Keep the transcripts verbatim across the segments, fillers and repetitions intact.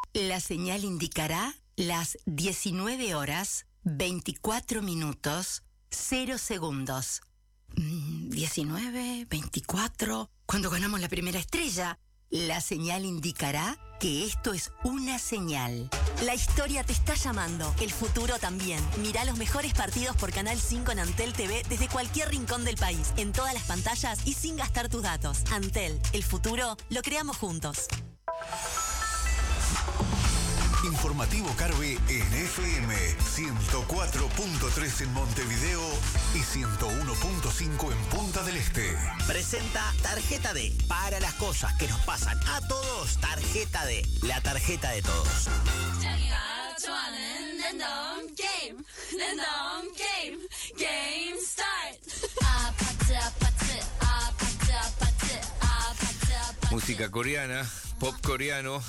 La señal indicará las diecinueve horas, veinticuatro minutos, cero segundos. diecinueve, veinticuatro, cuando ganamos la primera estrella. La señal indicará que esto es una señal. La historia te está llamando, el futuro también. Mirá los mejores partidos por Canal cinco en Antel T V desde cualquier rincón del país, en todas las pantallas y sin gastar tus datos. Antel, el futuro lo creamos juntos. Informativo Carve en F M ciento cuatro punto tres en Montevideo y ciento uno punto cinco en Punta del Este. Presenta Tarjeta D, para las cosas que nos pasan a todos. Tarjeta D, la tarjeta de todos. Música coreana, pop coreano.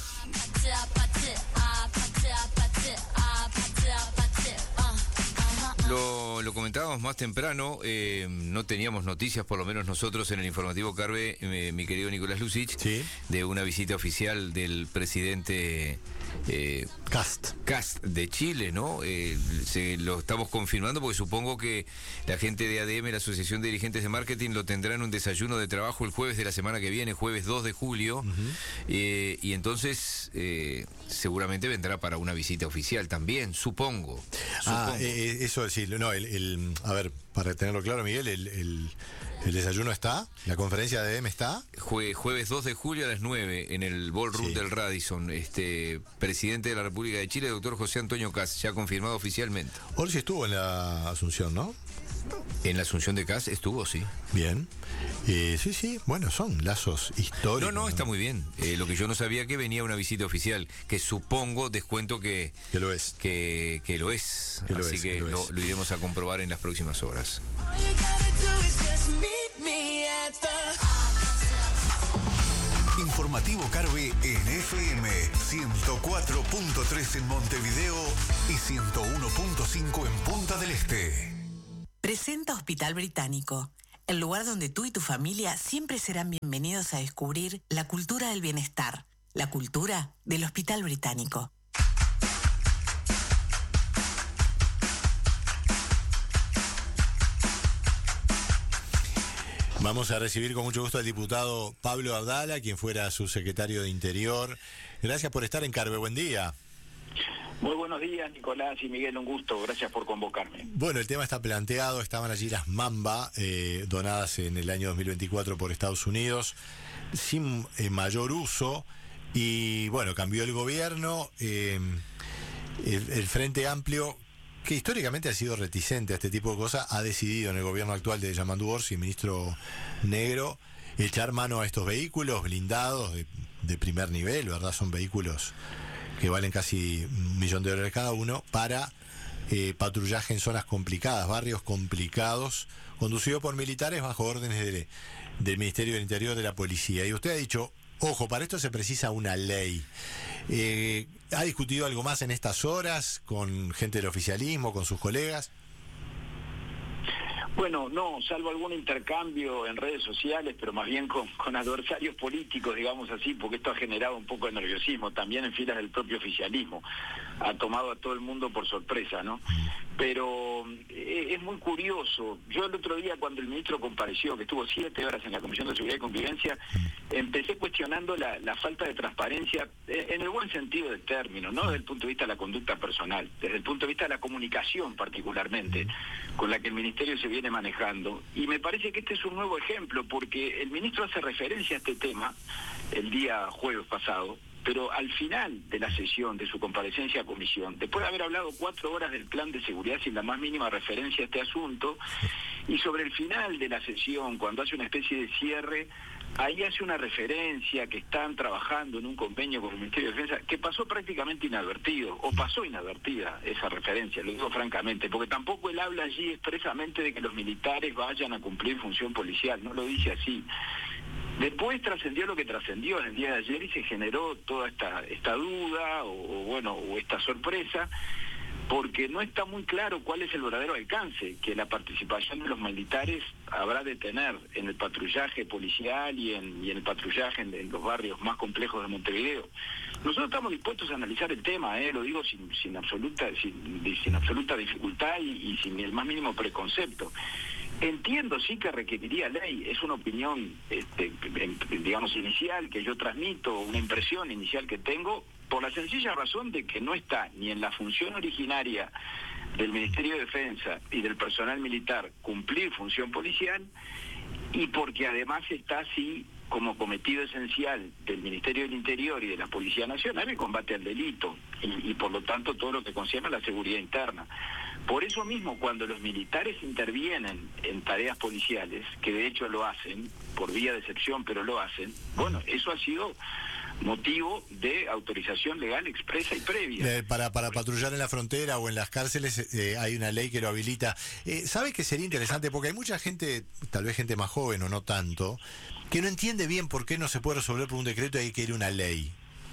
Lo, lo comentábamos más temprano, eh, no teníamos noticias, por lo menos nosotros en el informativo Carve, eh, mi querido Nicolás Lucich, ¿sí?, de una visita oficial del presidente eh, Kast. Kast de Chile, ¿no? Eh, se, lo estamos confirmando porque supongo que la gente de A D M, la Asociación de Dirigentes de Marketing, lo tendrá en un desayuno de trabajo el jueves de la semana que viene, jueves dos de julio, uh-huh. eh, y entonces eh, seguramente vendrá para una visita oficial también, supongo. Ah, supongo. Eh, eso sí, no, el, el, a ver, para tenerlo claro, Miguel, el, el, el desayuno está, la conferencia de A D M está. Jue, jueves dos de julio a las nueve en el Ballroom sí. del Radisson. Este presidente de la República de Chile, doctor José Antonio Kast, ya confirmado oficialmente. Orsi estuvo en la Asunción, ¿no? En la Asunción de Kast estuvo, sí. Bien. Eh, sí, sí, bueno, son lazos históricos. No, no, está muy bien. Eh, lo que yo no sabía que venía una visita oficial, que supongo, descuento que... Que lo es. Que, que lo es. Que lo Así es, que, que lo, lo, es. lo iremos a comprobar en las próximas horas. Informativo Carve en F M ciento cuatro punto tres en Montevideo y ciento uno punto cinco en Punta del Este. Presenta Hospital Británico, el lugar donde tú y tu familia siempre serán bienvenidos a descubrir la cultura del bienestar, la cultura del Hospital Británico. Vamos a recibir con mucho gusto al diputado Pablo Abdala, quien fuera su secretario de Interior. Gracias por estar en Carve, buen día. Muy buenos días, Nicolás y Miguel, un gusto, gracias por convocarme. Bueno, el tema está planteado, estaban allí las Mamba, eh, donadas en el año dos mil veinticuatro por Estados Unidos, sin eh, mayor uso, y bueno, cambió el gobierno, eh, el, el Frente Amplio, que históricamente ha sido reticente a este tipo de cosas, ha decidido en el gobierno actual de Yamandu Orsi, ministro Negro, echar mano a estos vehículos blindados de, de primer nivel, ¿verdad? Son vehículos que valen casi un millón de dólares cada uno, para eh, patrullaje en zonas complicadas, barrios complicados, conducido por militares bajo órdenes de, del Ministerio del Interior, de la Policía. Y usted ha dicho, ojo, para esto se precisa una ley. Eh, ¿Ha discutido algo más en estas horas con gente del oficialismo, con sus colegas? Bueno, no, salvo algún intercambio en redes sociales, pero más bien con, con adversarios políticos, digamos así, porque esto ha generado un poco de nerviosismo, también en filas del propio oficialismo. Ha tomado a todo el mundo por sorpresa, ¿no? Pero eh, es muy curioso. Yo el otro día, cuando el ministro compareció, que estuvo siete horas en la Comisión de Seguridad y Convivencia, empecé cuestionando la, la falta de transparencia, eh, en el buen sentido del término, no desde el punto de vista de la conducta personal, desde el punto de vista de la comunicación particularmente, con la que el Ministerio se viene manejando. Y me parece que este es un nuevo ejemplo, porque el ministro hace referencia a este tema el día jueves pasado, pero al final de la sesión de su comparecencia a comisión, después de haber hablado cuatro horas del plan de seguridad sin la más mínima referencia a este asunto, y sobre el final de la sesión, cuando hace una especie de cierre, ahí hace una referencia que están trabajando en un convenio con el Ministerio de Defensa, que pasó prácticamente inadvertido, o pasó inadvertida esa referencia, lo digo francamente, porque tampoco él habla allí expresamente de que los militares vayan a cumplir función policial, no lo dice así. Después trascendió lo que trascendió en el día de ayer y se generó toda esta, esta duda, o, o bueno, o esta sorpresa, porque no está muy claro cuál es el verdadero alcance que la participación de los militares habrá de tener en el patrullaje policial y en, y en el patrullaje en, en los barrios más complejos de Montevideo. Nosotros estamos dispuestos a analizar el tema, eh, lo digo sin, sin absoluta sin, sin absoluta dificultad y, y sin el más mínimo preconcepto. Entiendo sí que requeriría ley, es una opinión, este, digamos, inicial que yo transmito, una impresión inicial que tengo, por la sencilla razón de que no está ni en la función originaria del Ministerio de Defensa y del personal militar cumplir función policial, y porque además está así como cometido esencial del Ministerio del Interior y de la Policía Nacional el combate al delito y, y por lo tanto todo lo que concierne a la seguridad interna. Por eso mismo, cuando los militares intervienen en tareas policiales, que de hecho lo hacen, por vía de excepción, pero lo hacen, bueno, eso ha sido motivo de autorización legal expresa y previa. Eh, para, para patrullar en la frontera o en las cárceles eh, hay una ley que lo habilita. Eh, ¿Sabe que sería interesante? Porque hay mucha gente, tal vez gente más joven o no tanto, que no entiende bien por qué no se puede resolver por un decreto y hay que ir a una ley.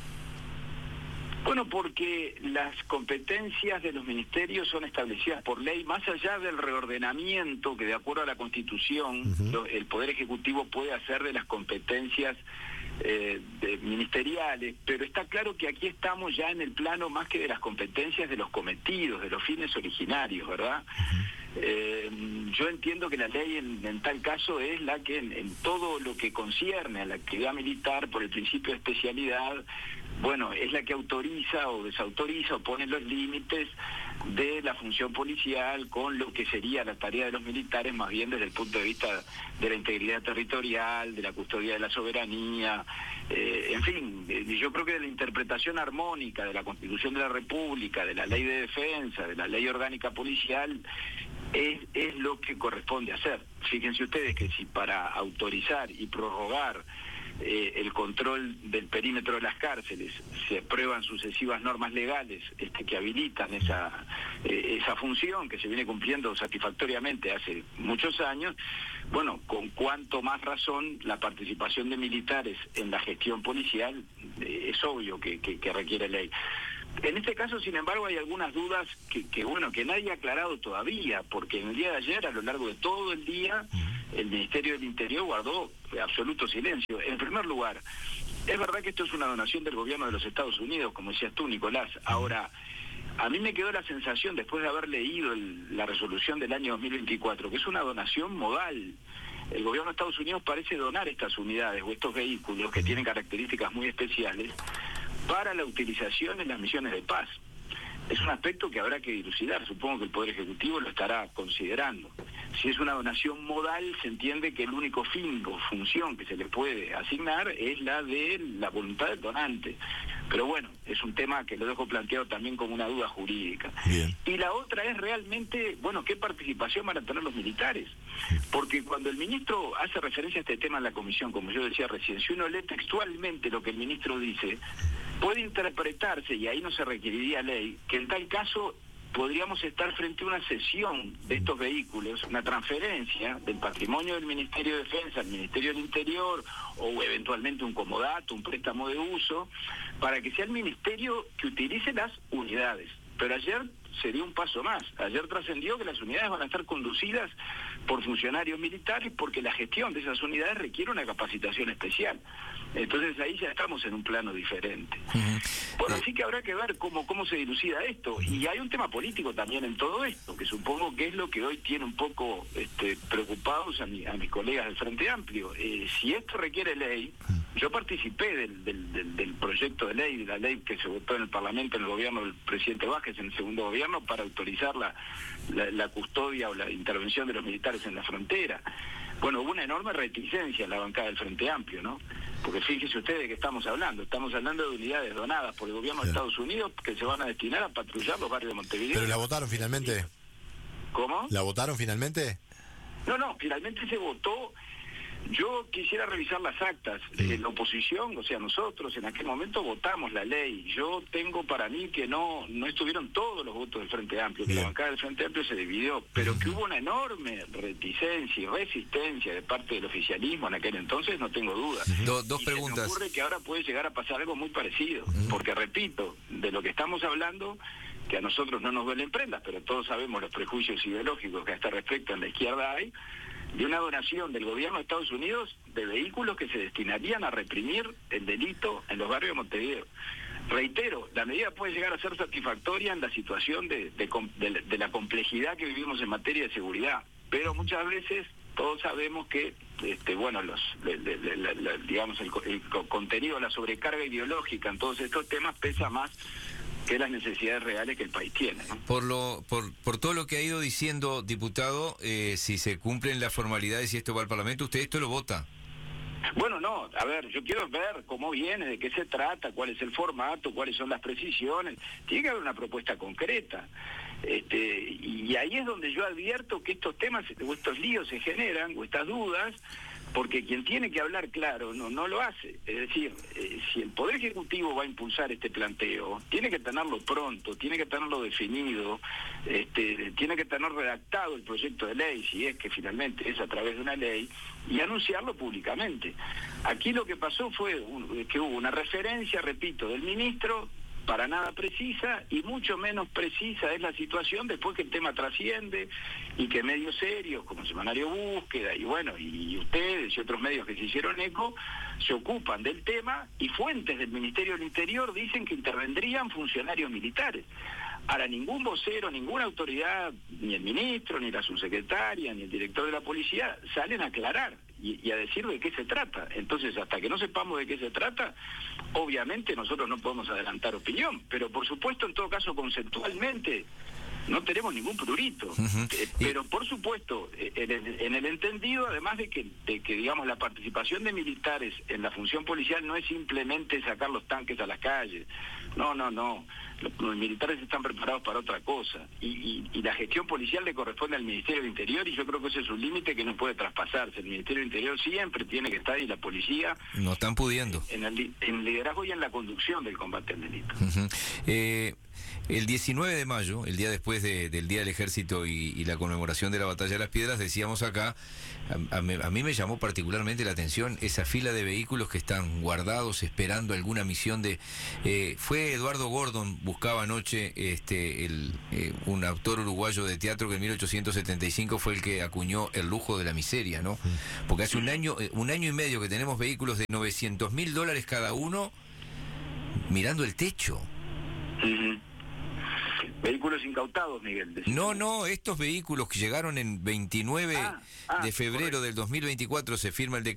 Bueno, porque las competencias de los ministerios son establecidas por ley, más allá del reordenamiento que de acuerdo a la Constitución, uh-huh, lo, el Poder Ejecutivo puede hacer de las competencias eh, de, ministeriales, pero está claro que aquí estamos ya en el plano más que de las competencias de los cometidos, de los fines originarios, ¿verdad? Uh-huh. Eh, yo entiendo que la ley en, en tal caso es la que en, en todo lo que concierne a la actividad militar por el principio de especialidad, bueno, es la que autoriza o desautoriza o pone los límites de la función policial con lo que sería la tarea de los militares, más bien desde el punto de vista de la integridad territorial, de la custodia de la soberanía, eh, en fin, yo creo que de la interpretación armónica de la Constitución de la República, de la Ley de Defensa, de la Ley Orgánica Policial, es, es lo que corresponde hacer. Fíjense ustedes que si para autorizar y prorrogar Eh, el control del perímetro de las cárceles se aprueban sucesivas normas legales este, que habilitan esa eh, esa función que se viene cumpliendo satisfactoriamente hace muchos años, bueno, con cuanto más razón la participación de militares en la gestión policial eh, es obvio que, que, que requiere ley. En este caso, sin embargo, hay algunas dudas que, que, bueno, que nadie ha aclarado todavía, porque en el día de ayer, a lo largo de todo el día, el Ministerio del Interior guardó absoluto silencio. En primer lugar, es verdad que esto es una donación del gobierno de los Estados Unidos, como decías tú, Nicolás. Ahora, a mí me quedó la sensación, después de haber leído el, la resolución del año dos mil veinticuatro, que es una donación modal. El gobierno de Estados Unidos parece donar estas unidades o estos vehículos que tienen características muy especiales para la utilización en las misiones de paz. Es un aspecto que habrá que dilucidar, supongo que el Poder Ejecutivo lo estará considerando. Si es una donación modal, se entiende que el único fin o función que se le puede asignar es la de la voluntad del donante. Pero bueno, es un tema que lo dejo planteado también como una duda jurídica. Bien. Y la otra es realmente, bueno, ¿qué participación van a tener los militares? Porque cuando el ministro hace referencia a este tema en la comisión, como yo decía recién, si uno lee textualmente lo que el ministro dice, puede interpretarse, y ahí no se requeriría ley, que en tal caso podríamos estar frente a una cesión de estos vehículos, una transferencia del patrimonio del Ministerio de Defensa al Ministerio del Interior, o eventualmente un comodato, un préstamo de uso, para que sea el Ministerio que utilice las unidades. Pero ayer se dio un paso más. Ayer trascendió que las unidades van a estar conducidas por funcionarios militares porque la gestión de esas unidades requiere una capacitación especial. Entonces ahí ya estamos en un plano diferente. Uh-huh. Bueno, así que habrá que ver cómo, cómo se dilucida esto. Y hay un tema político también en todo esto, que supongo que es lo que hoy tiene un poco este, preocupados a, mi, a mis colegas del Frente Amplio. Eh, si esto requiere ley, yo participé del, del, del, del proyecto de ley, de la ley que se votó en el Parlamento, en el gobierno del presidente Vázquez, en el segundo gobierno, para autorizar la, la, la custodia o la intervención de los militares en la frontera. Bueno, hubo una enorme reticencia en la bancada del Frente Amplio, ¿no? Porque fíjense ustedes de qué estamos hablando. Estamos hablando de unidades donadas por el gobierno de Estados Unidos que se van a destinar a patrullar los barrios de Montevideo. ¿Pero la votaron finalmente? ¿Cómo? ¿La votaron finalmente? No, no, finalmente se votó. Yo quisiera revisar las actas. Sí. Eh, la oposición, o sea, nosotros en aquel momento votamos la ley. Yo tengo para mí que no no estuvieron todos los votos del Frente Amplio, que Bien. La bancada del Frente Amplio se dividió, pero uh-huh. que hubo una enorme reticencia y resistencia de parte del oficialismo en aquel entonces, no tengo duda. Uh-huh. Do, dos y preguntas. Se me ocurre que ahora puede llegar a pasar algo muy parecido, uh-huh. porque repito, de lo que estamos hablando, que a nosotros no nos duelen prendas, pero todos sabemos los prejuicios ideológicos que a este respecto en la izquierda hay, de una donación del gobierno de Estados Unidos de vehículos que se destinarían a reprimir el delito en los barrios de Montevideo. reitero, la medida puede llegar a ser satisfactoria en la situación de, de, de, de la complejidad que vivimos en materia de seguridad, pero muchas veces todos sabemos que, este, bueno, los, le, le, le, le, digamos, el, el contenido, la sobrecarga ideológica en todos estos temas pesa más que las necesidades reales que el país tiene, ¿no? Por lo por, por todo lo que ha ido diciendo, diputado, eh, si se cumplen las formalidades y esto va al Parlamento, ¿usted esto lo vota? Bueno, no, a ver, yo quiero ver cómo viene, de qué se trata, cuál es el formato, cuáles son las precisiones. Tiene que haber una propuesta concreta. Este, y ahí es donde yo advierto que estos temas o estos líos se generan, o estas dudas, porque quien tiene que hablar claro no no lo hace. Es decir, eh, si el Poder Ejecutivo va a impulsar este planteo, tiene que tenerlo pronto, tiene que tenerlo definido, este, tiene que tener redactado el proyecto de ley, si es que finalmente es a través de una ley, y anunciarlo públicamente. Aquí lo que pasó fue un, que hubo una referencia, repito, del ministro, para nada precisa, y mucho menos precisa es la situación después que el tema trasciende y que medios serios como Semanario Búsqueda y bueno, y ustedes y otros medios que se hicieron eco se ocupan del tema, y fuentes del Ministerio del Interior dicen que intervendrían funcionarios militares. Ahora, ningún vocero, ninguna autoridad, ni el ministro, ni la subsecretaria, ni el director de la policía salen a aclarar y, y a decir de qué se trata. Entonces, hasta que no sepamos de qué se trata, obviamente nosotros no podemos adelantar opinión, pero por supuesto, en todo caso, conceptualmente, no tenemos ningún prurito. Uh-huh. eh, pero por supuesto, en el, en el entendido, además de que, de que, digamos, la participación de militares en la función policial no es simplemente sacar los tanques a las calles. No, no, no. Los, los militares están preparados para otra cosa. Y, y, y la gestión policial le corresponde al Ministerio del Interior, y yo creo que ese es un límite que no puede traspasarse. El Ministerio del Interior siempre tiene que estar, y la policía... No están pudiendo. En el, en el liderazgo y en la conducción del combate al delito. Uh-huh. eh... El diecinueve de mayo, el día después de, del Día del Ejército y, y la conmemoración de la Batalla de las Piedras, decíamos acá, a, a, a mí me llamó particularmente la atención esa fila de vehículos que están guardados esperando alguna misión de... Eh, fue Eduardo Gordon, buscaba anoche este, el, eh, un autor uruguayo de teatro que en mil ochocientos setenta y cinco fue el que acuñó el lujo de la miseria, ¿no? Porque hace un año, un año y medio que tenemos vehículos de novecientos mil dólares cada uno mirando el techo. Uh-huh. Vehículos incautados, Miguel. Decimos. No, no, estos vehículos que llegaron en veintinueve ah, ah, de febrero correcto. Del dos mil veinticuatro, se firma el decreto.